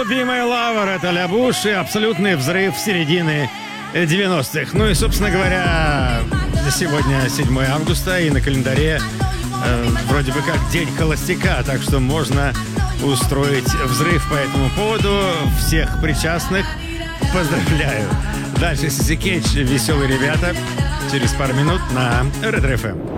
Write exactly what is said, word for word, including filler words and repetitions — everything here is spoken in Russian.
Be My Lover, это Ля Буш и абсолютный взрыв середины девяностых. Ну и, собственно говоря, сегодня седьмое августа, и на календаре э, вроде бы как День холостяка, так что можно устроить взрыв по этому поводу. Всех причастных поздравляю. Дальше Сиси Кейдж, «Веселые ребята», через пару минут на Ретро эф эм.